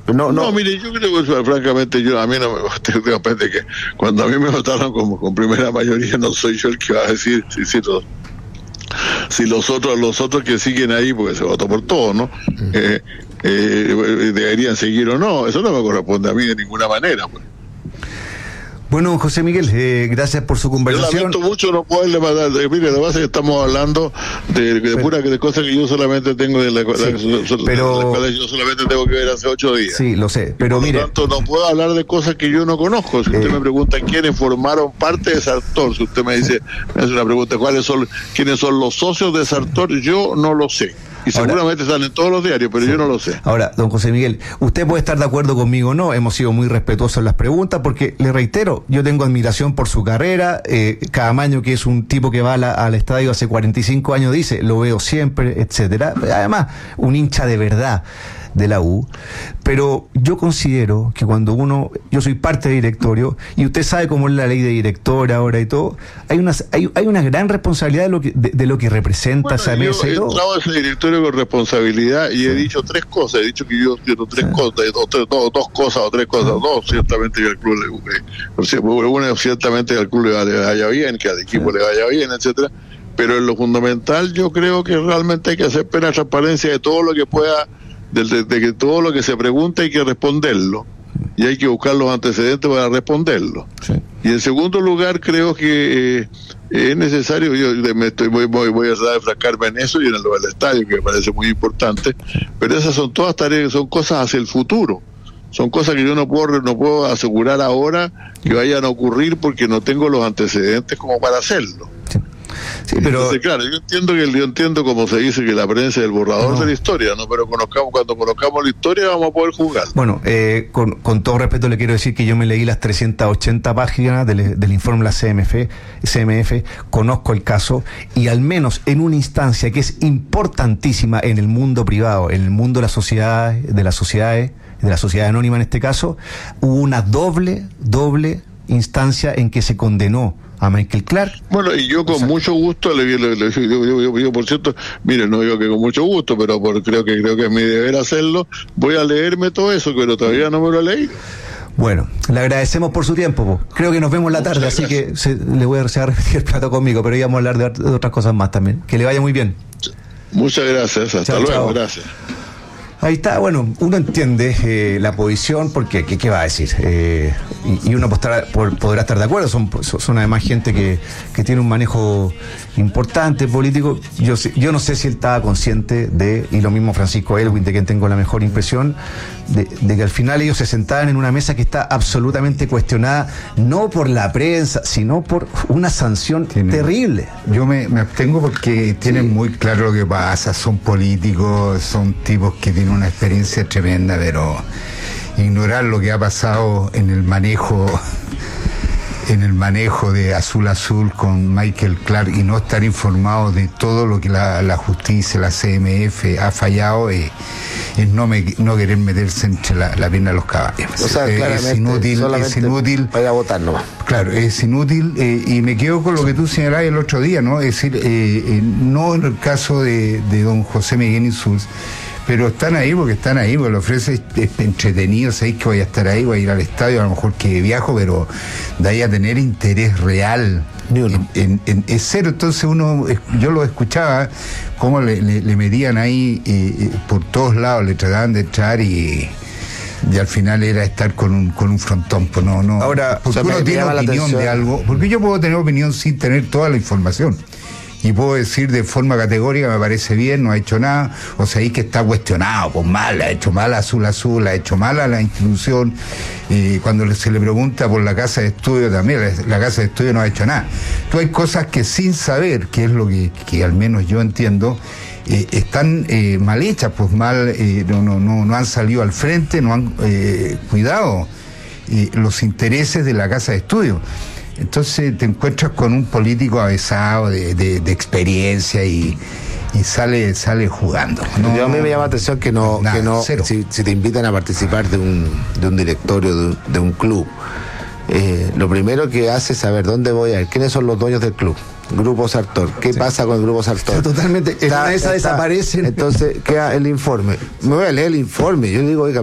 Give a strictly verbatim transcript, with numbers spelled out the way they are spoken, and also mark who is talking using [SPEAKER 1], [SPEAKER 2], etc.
[SPEAKER 1] No, no.
[SPEAKER 2] No, mire, yo creo que francamente yo a mí no me depende que cuando a mí me votaron como con primera mayoría no soy yo el que va a decir si, si, los, si los otros los otros que siguen ahí, porque se votó por todo, ¿no? Uh-huh. Eh, eh, deberían seguir o no, eso no me corresponde a mí de ninguna manera, pues.
[SPEAKER 3] Bueno, José Miguel, eh, gracias por su conversación.
[SPEAKER 2] Yo lamento mucho no poderle mandar, eh, mire, lo que pasa es que estamos hablando de, de pero, pura de cosas que yo solamente tengo de la, sí, la, pero, la, la, yo solamente tengo que ver hace ocho días.
[SPEAKER 3] Sí, lo sé, pero
[SPEAKER 2] por
[SPEAKER 3] mire.
[SPEAKER 2] Por lo tanto, no puedo hablar de cosas que yo no conozco. Si eh, usted me pregunta quiénes formaron parte de Sartor, si usted me dice, me hace una pregunta, ¿cuáles son, quiénes son los socios de Sartor? Yo no lo sé. Y seguramente ahora, están en todos los diarios, pero sí, yo no lo sé.
[SPEAKER 3] Ahora, don José Miguel, usted puede estar de acuerdo conmigo o no, hemos sido muy respetuosos en las preguntas, porque le reitero, yo tengo admiración por su carrera, eh, Caamaño, que es un tipo que va a la, al estadio hace cuarenta y cinco años, dice, lo veo siempre, etcétera. Además, un hincha de verdad de la U, pero yo considero que cuando uno, yo soy parte del directorio, y usted sabe cómo es la ley de director ahora y todo, hay una, hay, hay una gran responsabilidad de lo que, de, de lo que representa bueno, esa mesa y todo.
[SPEAKER 2] Yo he entrado a ese directorio con responsabilidad y sí. he dicho tres cosas, he dicho que yo quiero tres sí. cosas, dos, tres, dos, dos cosas o tres cosas, sí. dos, ciertamente que al club le, una ciertamente que al club le vaya bien, que al equipo sí. le vaya bien, etcétera. Pero en lo fundamental yo creo que realmente hay que hacer plena transparencia de todo lo que pueda, de, de, de que todo lo que se pregunta hay que responderlo y hay que buscar los antecedentes para responderlo. Sí. Y en segundo lugar creo que eh, es necesario, yo me estoy voy, voy, voy a refrascarme en eso y en lo del estadio, que me parece muy importante, pero esas son todas tareas, son cosas hacia el futuro. Son cosas que yo no puedo no puedo asegurar ahora que vayan a ocurrir porque no tengo los antecedentes como para hacerlo.
[SPEAKER 3] Sí. Sí, pero
[SPEAKER 2] entonces, claro, yo entiendo que yo entiendo como se dice que la prensa es el borrador no. de la historia, no, pero conozcamos cuando conozcamos la historia vamos a poder jugar.
[SPEAKER 3] Bueno, eh, con, con todo respeto le quiero decir que yo me leí las trescientas ochenta páginas del, del informe de la C M F, C M F, conozco el caso y al menos en una instancia que es importantísima en el mundo privado, en el mundo de las sociedades, de las sociedades, de la sociedad anónima en este caso, hubo una doble, doble instancia en que se condenó a Michael Clark.
[SPEAKER 2] Bueno, y yo con o sea, mucho gusto le, le, le yo, yo, yo, yo, por cierto, mire, no digo que con mucho gusto, pero por, creo que creo que es mi deber hacerlo, voy a leerme todo eso, pero todavía no me lo he leído.
[SPEAKER 3] Bueno, le agradecemos por su tiempo, po. Creo que nos vemos la tarde, así que se, le voy a, se va a repetir el plato conmigo, pero íbamos a hablar de, de otras cosas más también. Que le vaya muy bien.
[SPEAKER 2] Muchas gracias, hasta chao, luego, chao. Gracias.
[SPEAKER 3] Ahí está, bueno, uno entiende eh, la posición, porque ¿qué, qué va a decir? Eh, y, y uno podrá, podrá estar de acuerdo, son, son además gente que, que tiene un manejo importante político. Yo, yo no sé si él estaba consciente de, y lo mismo Francisco Elwin, de quien tengo la mejor impresión, de, de que al final ellos se sentaban en una mesa que está absolutamente cuestionada, no por la prensa, sino por una sanción tienen, terrible.
[SPEAKER 4] Yo me, me abstengo porque tienen sí. muy claro lo que pasa, son políticos, son tipos que tienen una experiencia tremenda, pero ignorar lo que ha pasado en el manejo en el manejo de Azul Azul con Michael Clark y no estar informado de todo lo que la, la justicia, la C M F ha fallado, eh, es no, me, no querer meterse entre la, la pierna de los caballos.
[SPEAKER 1] O sea, eh, claramente, es inútil, es inútil. Vaya a votar nomás.
[SPEAKER 4] Claro, es inútil, eh, y me quedo con lo que tú señalabas el otro día, ¿no? Es decir, eh, eh, no en el caso de, de don José Miguel Insulz, pero están ahí porque están ahí, porque lo ofrece entretenido, sabéis que voy a estar ahí, voy a ir al estadio, a lo mejor que viajo, pero de ahí a tener interés real en, en, en, es cero. Entonces uno, yo lo escuchaba, cómo le, le, le metían ahí eh, por todos lados, le trataban de echar y... y al final era estar con un con un frontón, pues no, no.
[SPEAKER 3] Ahora,
[SPEAKER 4] porque o sea, uno tiene opinión de algo, porque yo puedo tener opinión sin tener toda la información. Y puedo decir de forma categórica, me parece bien, no ha hecho nada, o sea, ahí que está cuestionado, pues mal, ha hecho mal a Azul Azul, ha hecho mal a la institución, eh, cuando se le pregunta por la casa de estudio también, la, la casa de estudio no ha hecho nada. Entonces hay cosas que sin saber, que es lo que, que al menos yo entiendo, eh, están eh, mal hechas, pues mal, eh, no, no, no, no han salido al frente, no han eh, cuidado eh, los intereses de la casa de estudio. Entonces te encuentras con un político avesado de, de, de experiencia y, y sale sale jugando.
[SPEAKER 1] No, Yo a mí me llama la atención que no, nada, que no si, si te invitan a participar de un, de un directorio, de, de un club, eh, lo primero que hace es saber dónde voy a ir, quiénes son los dueños del club. Grupo Sartor, ¿qué sí. pasa con el Grupo Sartor?
[SPEAKER 3] Totalmente, en una de esas desaparecen.
[SPEAKER 1] Entonces queda el informe. Me voy a leer el informe, yo digo, oiga,